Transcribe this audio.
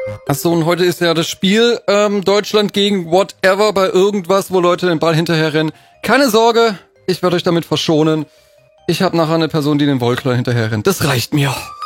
Achso, und heute ist ja das Spiel Deutschland gegen whatever bei irgendwas, wo Leute den Ball hinterherrennen. Keine Sorge, ich werde euch damit verschonen. Ich habe nachher eine Person, die den Wollknall hinterherrennt. Das reicht mir.